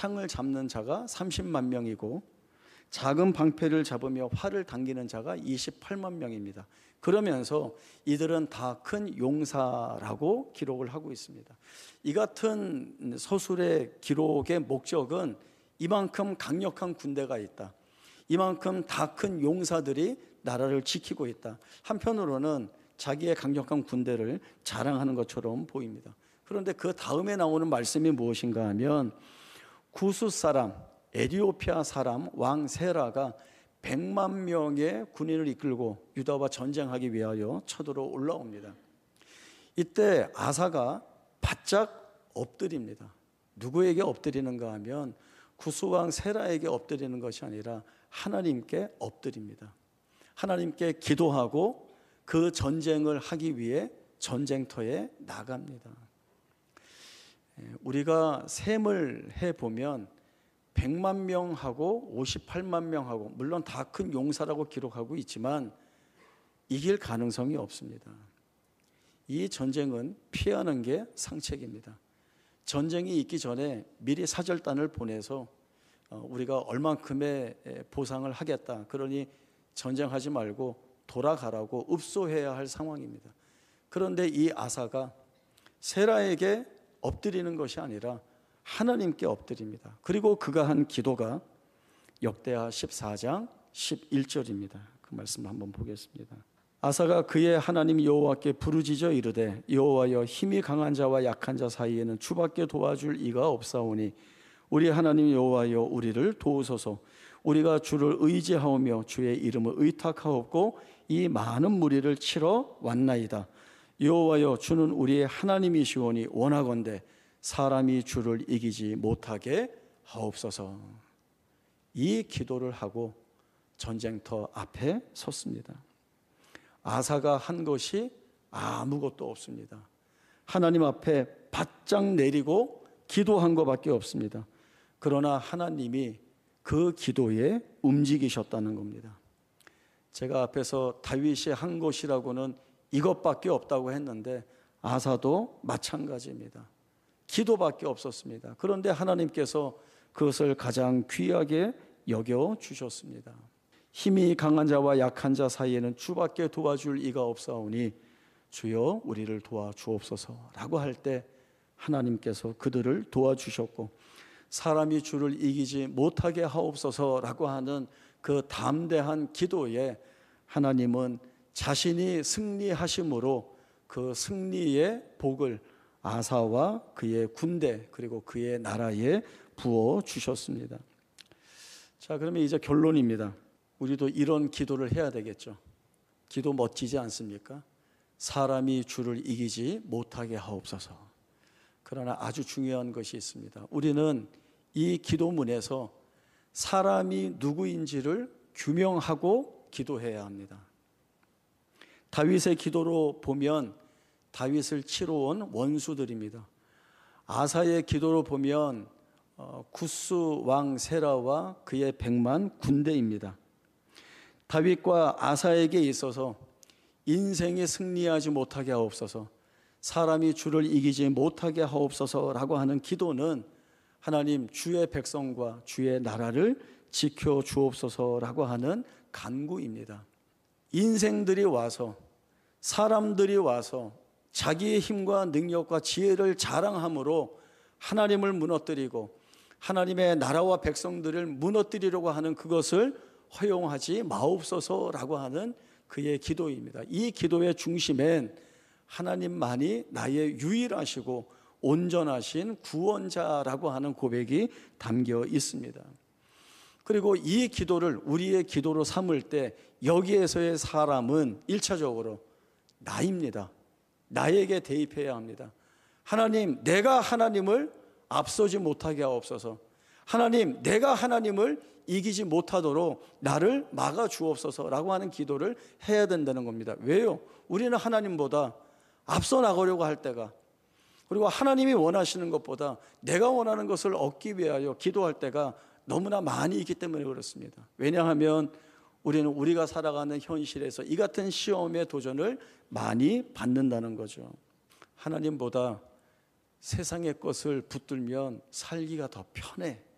창을 잡는 자가 30만 명이고 작은 방패를 잡으며 활을 당기는 자가 28만 명입니다. 그러면서 이들은 다 큰 용사라고 기록을 하고 있습니다. 이 같은 서술의 기록의 목적은 이만큼 강력한 군대가 있다, 이만큼 다 큰 용사들이 나라를 지키고 있다, 한편으로는 자기의 강력한 군대를 자랑하는 것처럼 보입니다. 그런데 그 다음에 나오는 말씀이 무엇인가 하면 구스 사람, 에티오피아 사람 왕 세라가 100만 명의 군인을 이끌고 유다와 전쟁하기 위하여 쳐들어 올라옵니다. 이때 아사가 바짝 엎드립니다. 누구에게 엎드리는가 하면 구스 왕 세라에게 엎드리는 것이 아니라 하나님께 엎드립니다. 하나님께 기도하고 그 전쟁을 하기 위해 전쟁터에 나갑니다. 우리가 셈을 해보면 100만 명하고 58만 명하고 물론 다 큰 용사라고 기록하고 있지만 이길 가능성이 없습니다. 이 전쟁은 피하는 게 상책입니다. 전쟁이 있기 전에 미리 사절단을 보내서 우리가 얼만큼의 보상을 하겠다, 그러니 전쟁하지 말고 돌아가라고 읍소해야 할 상황입니다. 그런데 이 아사가 세라에게 엎드리는 것이 아니라 하나님께 엎드립니다. 그리고 그가 한 기도가 역대하 14장 11절입니다. 그 말씀을 한번 보겠습니다. 아사가 그의 하나님 여호와께 부르짖어 이르되 여호와여, 힘이 강한 자와 약한 자 사이에는 주밖에 도와줄 이가 없사오니 우리 하나님 여호와여, 우리를 도우소서. 우리가 주를 의지하오며 주의 이름을 의탁하옵고 이 많은 무리를 치러 왔나이다. 여호와여, 주는 우리의 하나님이시오니 원하건대 사람이 주를 이기지 못하게 하옵소서. 이 기도를 하고 전쟁터 앞에 섰습니다. 아사가 한 것이 아무것도 없습니다. 하나님 앞에 바짝 내리고 기도한 것밖에 없습니다. 그러나 하나님이 그 기도에 움직이셨다는 겁니다. 제가 앞에서 다윗이 한 것이라고는 이것밖에 없다고 했는데 아사도 마찬가지입니다. 기도밖에 없었습니다. 그런데 하나님께서 그것을 가장 귀하게 여겨주셨습니다. 힘이 강한 자와 약한 자 사이에는 주밖에 도와줄 이가 없사오니 주여 우리를 도와주옵소서라고 할 때 하나님께서 그들을 도와주셨고, 사람이 주를 이기지 못하게 하옵소서라고 하는 그 담대한 기도에 하나님은 자신이 승리하심으로 그 승리의 복을 아사와 그의 군대 그리고 그의 나라에 부어 주셨습니다. 자, 그러면 이제 결론입니다. 우리도 이런 기도를 해야 되겠죠. 기도 멋지지 않습니까? 사람이 주를 이기지 못하게 하옵소서. 그러나 아주 중요한 것이 있습니다. 우리는 이 기도문에서 사람이 누구인지를 규명하고 기도해야 합니다. 다윗의 기도로 보면 다윗을 치러 온 원수들입니다. 아사의 기도로 보면 구스 왕 세라와 그의 100만 군대입니다. 다윗과 아사에게 있어서 인생에 승리하지 못하게 하옵소서, 사람이 주를 이기지 못하게 하옵소서라고 하는 기도는 하나님 주의 백성과 주의 나라를 지켜 주옵소서라고 하는 간구입니다. 인생들이 와서, 사람들이 와서 자기의 힘과 능력과 지혜를 자랑함으로 하나님을 무너뜨리고 하나님의 나라와 백성들을 무너뜨리려고 하는 그것을 허용하지 마옵소서라고 하는 그의 기도입니다. 이 기도의 중심엔 하나님만이 나의 유일하시고 온전하신 구원자라고 하는 고백이 담겨 있습니다. 그리고 이 기도를 우리의 기도로 삼을 때 여기에서의 사람은 1차적으로 나입니다. 나에게 대입해야 합니다. 하나님, 내가 하나님을 앞서지 못하게 하옵소서. 하나님, 내가 하나님을 이기지 못하도록 나를 막아 주옵소서라고 하는 기도를 해야 된다는 겁니다. 왜요? 우리는 하나님보다 앞서 나가려고 할 때가, 그리고 하나님이 원하시는 것보다 내가 원하는 것을 얻기 위하여 기도할 때가 너무나 많이 있기 때문에 그렇습니다. 왜냐하면 우리는 우리가 살아가는 현실에서 이 같은 시험의 도전을 많이 받는다는 거죠. 하나님보다 세상의 것을 붙들면 살기가 더 편해.